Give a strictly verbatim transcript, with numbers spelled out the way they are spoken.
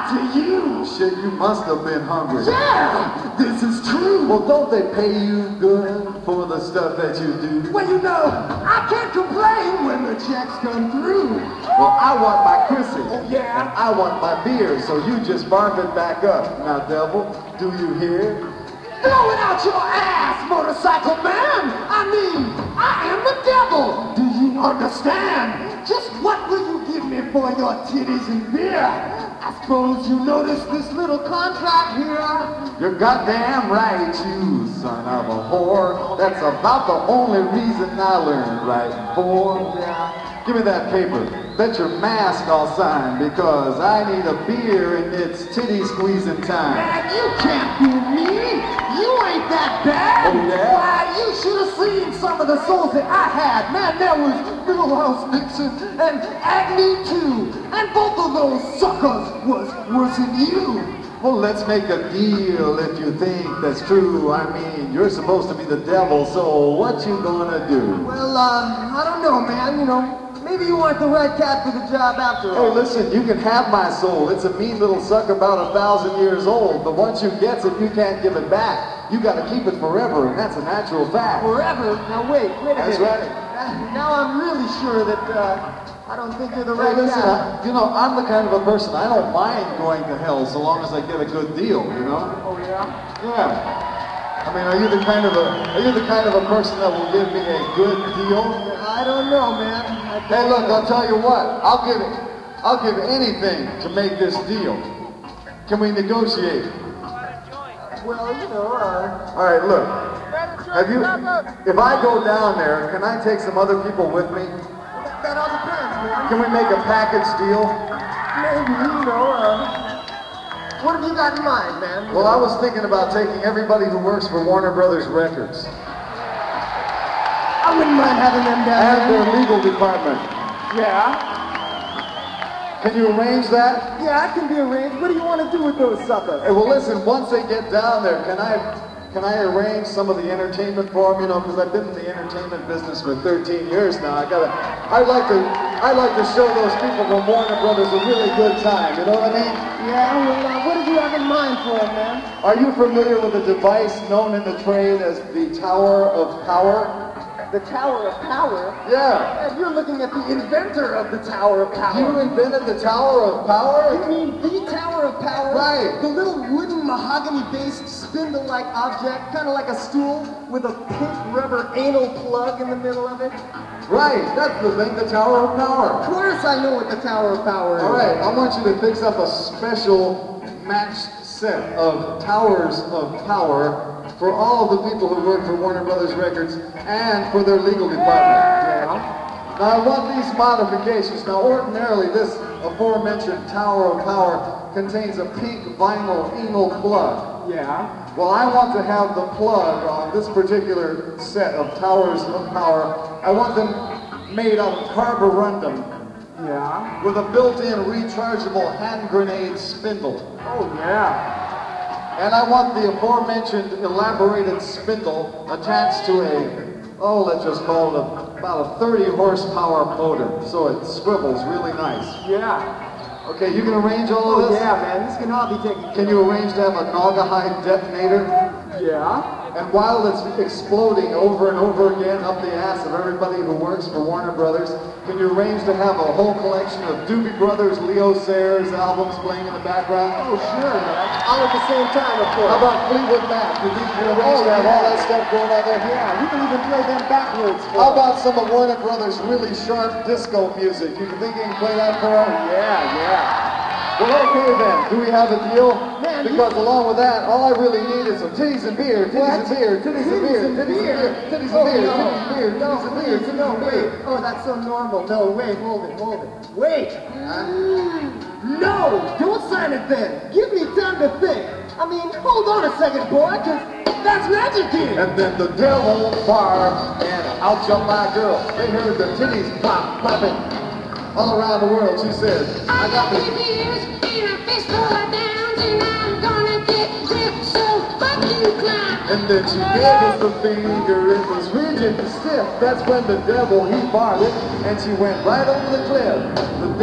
to you. Shit, you must have been hungry. Yeah, this is true. Well, don't they pay you good for the stuff that you do? Well, you know, I can't complain when the checks come through. Well, I want my Chrissy. Oh, yeah? And I want my beer, so you just barf it back up. Now, devil, do you hear? Throw it out your ass, motorcycle man! I mean, I am the devil! Do you understand? Just what will you give me for your titties and beer? I suppose you noticed this little contract here? You're goddamn right, you son of a whore. That's about the only reason I learned right, boy. Yeah. Give me that paper. Bet your mask I'll sign, because I need a beer and it's titty squeezing time. Man, you can't fool me! You ain't that bad! Oh, yeah? Why, you should have seen some of the souls that I had. Man, there was Millhouse Nixon and Agnew too. And both of those suckers was worse than you. Well, let's make a deal if you think that's true. I mean, you're supposed to be the devil, so what you gonna do? Well, uh, I don't know, man. You know, maybe you aren't the right cat for the job after all. Hey, listen, you can have my soul. It's a mean little sucker about a thousand years old, but once you get it, you can't give it back. You gotta keep it forever, and that's a natural fact. Forever? Now wait, wait a That's minute. right. Uh, now I'm really sure that, uh, I don't think you're the Hey, right listen, guy. I, you know, I'm the kind of a person, I don't mind going to hell so long as I get a good deal, you know? Oh, yeah? Yeah. I mean, are you the kind of a, are you the kind of a person that will give me a good deal? I don't know, man. I don't Hey, look, know. I'll tell you what, I'll give, I'll give anything to make this deal. Can we negotiate? Well, you know, uh... All right, look, have you, if I go down there, can I take some other people with me? that all depends, man. Can we make a package deal? Maybe, you know, uh... what have you got in mind, man? Well, I was thinking about taking everybody who works for Warner Brothers Records. I wouldn't mind having them down And there. their legal department. Yeah? Can you arrange that? Yeah, it can be arranged. What do you want to do with those suckers? Hey, well, listen, once they get down there, can I can I arrange some of the entertainment for them? You know, because I've been in the entertainment business for thirteen years now. I gotta, I'd like to, I'd like to show those people from Warner Brothers a really good time. You know what I mean? Yeah, well, uh, what did you have in mind for them, man? Are you familiar with a device known in the trade as the Tower of Power? The Tower of Power? Yeah. And you're looking at the inventor of the Tower of Power. You invented the Tower of Power? You mean the Tower of Power? Right. The little wooden mahogany-based spindle-like object, kind of like a stool, with a pink rubber anal plug in the middle of it? Right, that's the thing, the Tower of Power. Of course I know what the Tower of Power is. All right, I want you to fix up a special matched set of Towers of Power for all of the people who work for Warner Brothers Records and for their legal department. Yeah. Now I want these modifications. Now ordinarily this aforementioned Tower of Power contains a pink vinyl anal plug. Yeah. Well, I want to have the plug on this particular set of Towers of Power. I want them made out of carborundum. Yeah. With a built-in rechargeable hand grenade spindle. Oh, yeah. And I want the aforementioned elaborated spindle attached to a, oh, let's just call it a, about a thirty horsepower motor, so it swivels really nice. Yeah. Okay, you can arrange all of Oh, this? yeah, man. This can all be taken care of. Can you arrange to have a Naugahyde detonator? Yeah. And while it's exploding over and over again up the ass of everybody who works for Warner Brothers, can you arrange to have a whole collection of Doobie Brothers, Leo Sayers albums playing in the background? Oh, sure, man. All at the same time, of course. How about Fleetwood Mac? Can you can you arrange Oh, to have yeah. all that stuff going on there? Yeah, we can even play them backwards. For How about some of Warner Brothers' really sharp disco music? You think you can play that for them? Yeah, yeah. Well, okay then. Do we have a deal? Man, because along with that, all I really need is some titties and beer, titties What? and beer, titties and beer, and titties and beer, titties and Oh, beer, no. titties and beer, No, titties and beer, please, titties no, and wait. beer. Oh, that's so normal. No, wait, hold it, hold it. Wait. No, don't sign it then. Give me time to think. I mean, hold on a second, boy, because that's magic here. And then the devil barked, and out jumped my girl. They heard the titties pop, popping all around the world. She said, I got this. And then she gave us the finger, it was rigid and stiff. That's when the devil, he barred it, and she went right over the cliff. The